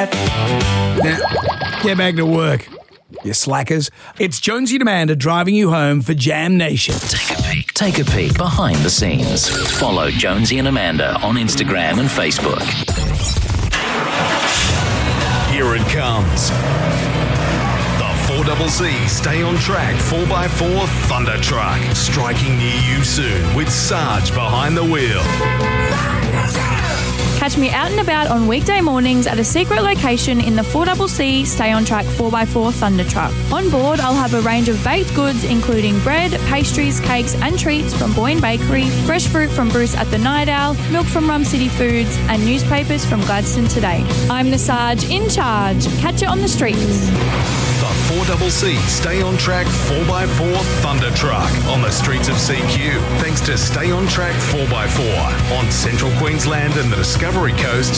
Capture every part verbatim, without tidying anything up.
Now, get back to work, you slackers. It's Jonesy and Amanda driving you home for Jam Nation. Take a peek. Take a peek behind the scenes. Follow Jonesy and Amanda on Instagram and Facebook. Here it comes. four C C Stay on Track four by four Thunder Truck. Striking near you soon with Sarge behind the wheel. Catch me out and about on weekday mornings at a secret location in the four C C Stay on Track four by four Thunder Truck. On board, I'll have a range of baked goods including bread, pastries, cakes and treats from Boyne Bakery, fresh fruit from Bruce at the Night Owl, milk from Rum City Foods and newspapers from Gladstone Today. I'm the Sarge in charge. Catch it on the streets. The four C C Stay on Track four by four Thunder Truck on the streets of C Q. Thanks to Stay on Track four by four on Central Queensland and the Discovery Coast's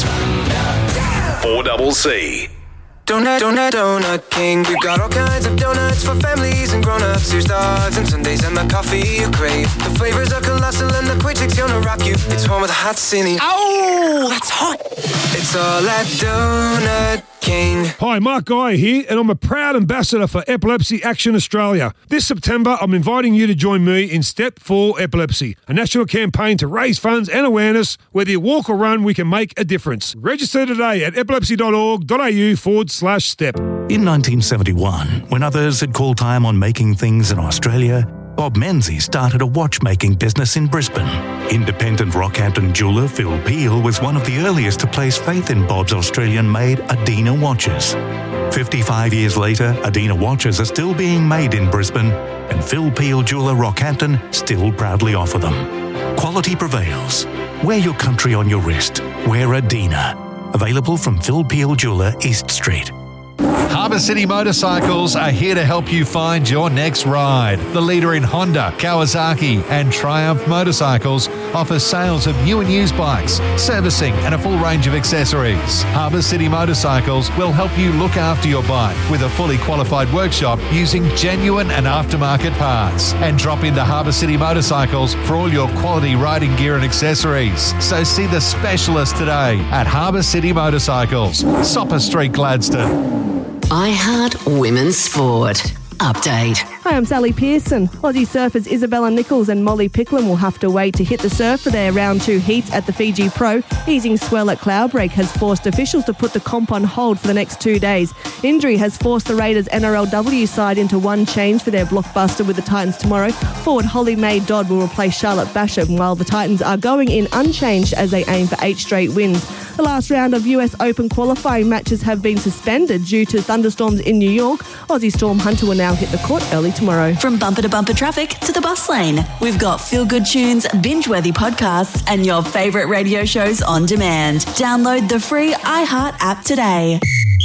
four C C. Donut, donut, donut king. We've got all kinds of donuts for families and grown-ups. Here's dogs and Sundays and the coffee you crave. The flavors are colossal and the quick gonna rock you. It's home of the hot city. Oh, that's hot. It's all at Donut King. Hi, Mark Guy here, and I'm a proud ambassador for Epilepsy Action Australia. This September, I'm inviting you to join me in Step for Epilepsy, a national campaign to raise funds and awareness. Whether you walk or run, we can make a difference. Register today at epilepsy.org.au forward slash step. In nineteen seventy-one, when others had called time on making things in Australia, Bob Menzies started a watchmaking business in Brisbane. Independent Rockhampton jeweller Phil Peel was one of the earliest to place faith in Bob's Australian-made Adina watches. fifty-five years later, Adina watches are still being made in Brisbane, and Phil Peel Jeweller Rockhampton still proudly offer them. Quality prevails. Wear your country on your wrist. Wear Adina. Available from Phil Peel Jeweller, East Street. Harbour City Motorcycles are here to help you find your next ride. The leader in Honda, Kawasaki and Triumph motorcycles offers sales of new and used bikes, servicing and a full range of accessories. Harbour City Motorcycles will help you look after your bike with a fully qualified workshop using genuine and aftermarket parts. And drop into Harbour City Motorcycles for all your quality riding gear and accessories. So see the specialist today at Harbour City Motorcycles, Sopper Street, Gladstone. I Heart Women's Sport. Update. Hi, I'm Sally Pearson. Aussie surfers Isabella Nichols and Molly Picklum will have to wait to hit the surf for their round two heats at the Fiji Pro. Easing swell at Cloudbreak has forced officials to put the comp on hold for the next two days. Injury has forced the Raiders N R L W side into one change for their blockbuster with the Titans tomorrow. Forward Holly Mae Dodd will replace Charlotte Basham, while the Titans are going in unchanged as they aim for eight straight wins. The last round of U S Open qualifying matches have been suspended due to thunderstorms in New York. Aussie Storm Hunter will now hit the court early tomorrow. From bumper to bumper traffic to the bus lane, we've got feel-good tunes, binge-worthy podcasts and your favourite radio shows on demand. Download the free iHeart app today.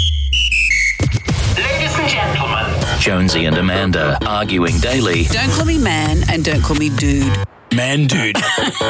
Ladies and gentlemen, Jonesy and Amanda arguing daily. Don't call me man and don't call me dude. Man, dude.